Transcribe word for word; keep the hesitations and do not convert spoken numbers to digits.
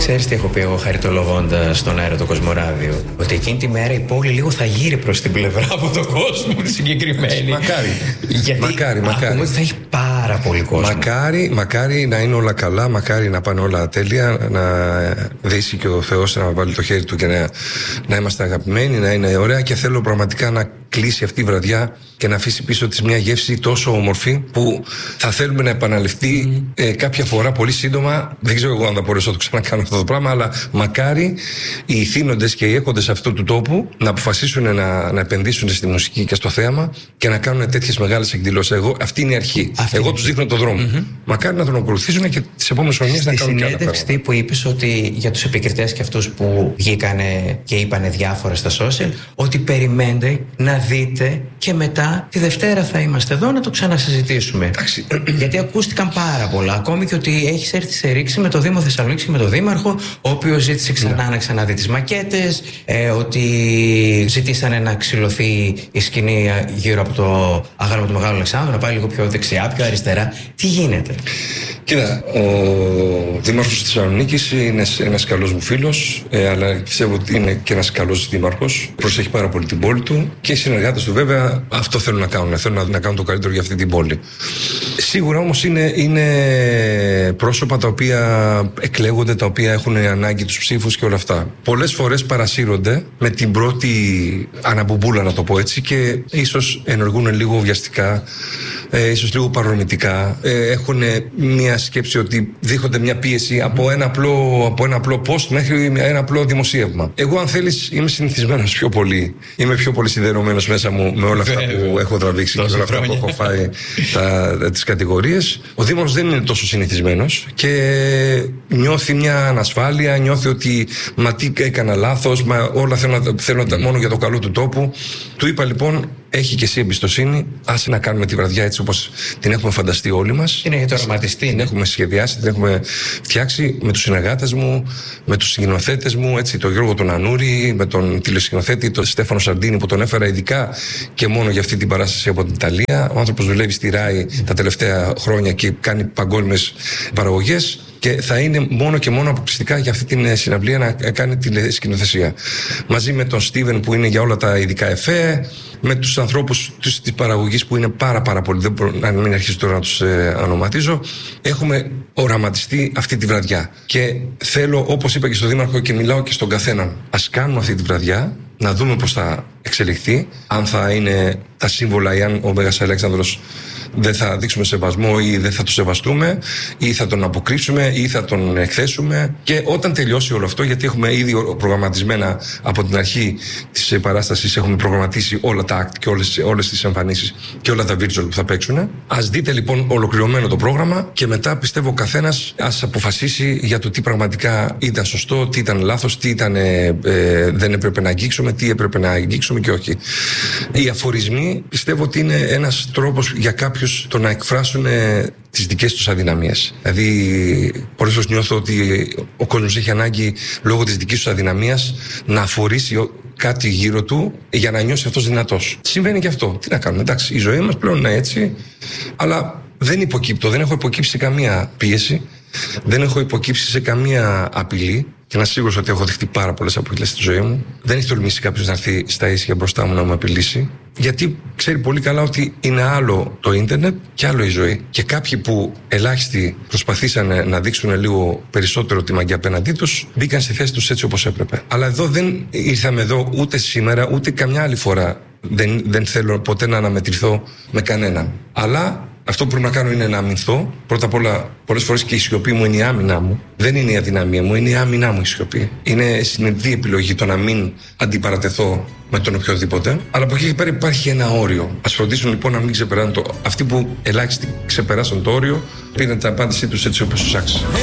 Ξέρεις τι έχω πει εγώ χαριτολογώντας στον αέρα το Κοσμοράδιο? Ότι εκείνη τη μέρα η πόλη λίγο θα γύρει προς την πλευρά από τον κόσμο τη συγκεκριμένη. Μακάρι. Γιατί μακάρι, μακάρι. ακούμε ότι θα έχει πάρα πολύ κόσμο. Μακάρι, μακάρι να είναι όλα καλά, μακάρι να πάνε όλα τέλεια, να δεήσει και ο Θεός να βάλει το χέρι του και να, να είμαστε αγαπημένοι, να είναι ωραία, και θέλω πραγματικά να κλείσει αυτή η βραδιά και να αφήσει πίσω της μια γεύση τόσο όμορφη που θα θέλουμε να επαναληφθεί mm. ε, κάποια φορά πολύ σύντομα. Δεν ξέρω εγώ αν θα μπορέσω να το ξανακάνω αυτό το πράγμα, αλλά μακάρι οι ηθήνοντες και οι έχοντες αυτού του τόπου να αποφασίσουν να, να επενδύσουν στη μουσική και στο θέαμα και να κάνουν τέτοιες μεγάλες εκδηλώσεις. Εγώ, αυτή είναι η αρχή. Αυτή εγώ τους δείχνω τον δρόμο. Mm-hmm. Μακάρι να τον ακολουθήσουν και τις επόμενες χρονιές να κάνουν και άλλα πράγματα. Στη συνέντευξη που είπες ότι για τους επικριτές και αυτούς που βγήκανε και είπανε διάφορα στα social, ότι περιμένετε να δείτε και μετά τη Δευτέρα θα είμαστε εδώ να το ξανασυζητήσουμε. Εντάξει. Γιατί ακούστηκαν πάρα πολλά. Ακόμη και ότι έχεις έρθει σε ρήξη με το Δήμο Θεσσαλονίκης και με τον Δήμαρχο, ο οποίος ζήτησε ξανά yeah. να ξαναδεί τις μακέτες, ε, ότι ζητήσανε να ξυλωθεί η σκηνή γύρω από το αγάλμα του Μεγάλου Αλεξάνδρου, να πάει λίγο πιο δεξιά, πιο αριστερά. Τι γίνεται? Κοίτα, ο Δήμαρχος της Θεσσαλονίκης είναι ένας καλός μου φίλος, ε, αλλά πιστεύω ότι είναι και ένας καλός δήμαρχος. Προσέχει πάρα πολύ την πόλη του και οι συνεργάτες του βέβαια αυτό θέλουν να κάνουν. Θέλουν να, να κάνουν το καλύτερο για αυτή την πόλη. Σίγουρα όμως είναι, είναι πρόσωπα τα οποία εκλέγονται, τα οποία έχουν ανάγκη τους ψήφους και όλα αυτά. Πολλές φορές παρασύρονται με την πρώτη αναμπουμπούλα, να το πω έτσι, και ίσως ενεργούν λίγο βιαστικά, ε, ίσως λίγο παρορμητικά. Ε, έχουν μια σκέψη ότι δείχνονται μια πίεση από ένα απλό, από ένα απλό post μέχρι ένα απλό δημοσίευμα. Εγώ, αν θέλεις, είμαι συνηθισμένος πιο πολύ. Είμαι πιο πολύ σιδερωμένος μέσα μου με όλα αυτά που έχω τραβήξει και όλα αυτά που έχω φάει τα, τις κατηγορίες. Ο Δήμαρχος δεν είναι τόσο συνηθισμένος και νιώθει μια ανασφάλεια, νιώθει ότι μα τι έκανα λάθος, μα όλα θέλω, θέλω μόνο για το καλό του τόπου. Του είπα λοιπόν, έχει και εσύ εμπιστοσύνη, άσε να κάνουμε τη βραδιά έτσι όπως την έχουμε φανταστεί όλοι μας. Την έχετε οραματιστεί. Την έχουμε σχεδιάσει, την έχουμε φτιάξει με τους συνεργάτες μου, με τους σκηνοθέτες μου, έτσι, τον Γιώργο τον Ανούρη, με τον τηλεσκηνοθέτη, τον Στέφανο Σαρντίνη, που τον έφερα ειδικά και μόνο για αυτή την παράσταση από την Ιταλία. Ο άνθρωπος δουλεύει στη ΡΑΗ τα τελευταία χρόνια και κάνει παγκόσμιες παραγωγές. Και θα είναι μόνο και μόνο αποκλειστικά για αυτή την συναυλία να κάνει τη σκηνοθεσία. Μαζί με τον Στίβεν που είναι για όλα τα ειδικά εφέ, με τους ανθρώπους της παραγωγής που είναι πάρα πάρα πολλοί, δεν μπορώ να μην αρχίσω τώρα να τους ε, ονοματίζω. Έχουμε οραματιστεί αυτή τη βραδιά. Και θέλω, όπως είπα και στον Δήμαρχο και μιλάω και στον καθέναν, ας κάνουμε αυτή τη βραδιά, να δούμε πώς θα εξελιχθεί, αν θα είναι τα σύμβολα ή αν ο Μέγας Αλέξανδρος δεν θα δείξουμε σεβασμό ή δεν θα το σεβαστούμε ή θα τον αποκρύψουμε ή θα τον εκθέσουμε. Και όταν τελειώσει όλο αυτό, γιατί έχουμε ήδη προγραμματισμένα από την αρχή της παράστασης, έχουμε προγραμματίσει όλα τα act και όλες, όλες τις εμφανίσεις και όλα τα virtual που θα παίξουν. Ας δείτε λοιπόν ολοκληρωμένο το πρόγραμμα και μετά πιστεύω ο καθένας ας αποφασίσει για το τι πραγματικά ήταν σωστό, τι ήταν λάθος, τι ήταν, ε, ε, δεν έπρεπε να αγγίξουμε, τι έπρεπε να αγγίξουμε και όχι. Οι αφορισμοί πιστεύω ότι είναι ένας τρόπος για κάποιους το να εκφράσουν ε, τις δικές τους αδυναμίες. Δηλαδή, πολλές φορές νιώθω ότι ο κόσμος έχει ανάγκη λόγω της δικής του αδυναμίας να αφορήσει κάτι γύρω του για να νιώσει αυτός δυνατός. Συμβαίνει και αυτό. Τι να κάνουμε, εντάξει, η ζωή μας πλέον είναι έτσι, αλλά δεν υποκύπτω, δεν έχω υποκύψει σε καμία πίεση, δεν έχω υποκύψει σε καμία απειλή. Και να σίγουρος ότι έχω δεχτεί πάρα πολλές απειλές στη ζωή μου. Δεν έχει τολμήσει κάποιος να έρθει στα ίσια μπροστά μου να μου απειλήσει. Γιατί ξέρει πολύ καλά ότι είναι άλλο το ίντερνετ και άλλο η ζωή. Και κάποιοι που ελάχιστοι προσπαθήσαν να δείξουν λίγο περισσότερο τη μαγιά απέναντί τους, μπήκαν στη θέση τους έτσι όπως έπρεπε. Αλλά εδώ δεν ήρθαμε εδώ ούτε σήμερα ούτε καμιά άλλη φορά. Δεν, δεν θέλω ποτέ να αναμετρηθώ με κανέναν. Αλλά αυτό που πρέπει να κάνω είναι να αμυνθώ. Πρώτα απ' όλα, πολλές φορές και η σιωπή μου είναι η άμυνά μου. Δεν είναι η αδυναμία μου, είναι η άμυνά μου η σιωπή. Είναι συνειδητή επιλογή το να μην αντιπαρατεθώ με τον οποιοδήποτε. Αλλά από εκεί και πέρα υπάρχει ένα όριο. Ας φροντίσουν λοιπόν να μην ξεπεράσουν το. Αυτοί που ελάχιστοι ξεπεράσαν το όριο, πήραν την απάντησή τους έτσι όπως τους άξιζε.